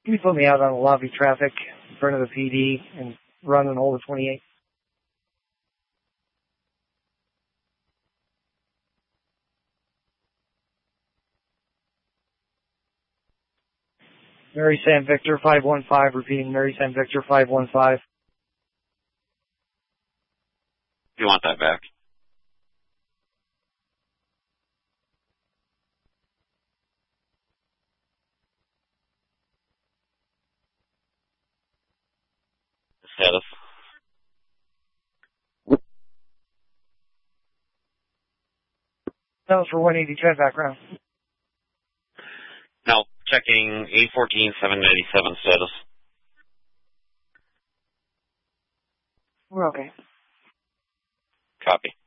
Can you put me out on the lobby traffic in front of the PD and run an hole to 28? Mary Sam Victor 515, repeating Mary Sam Victor 515. You want that back? Status. That was for 180 tread background. Now, checking 814-797 status. We're okay. Copy.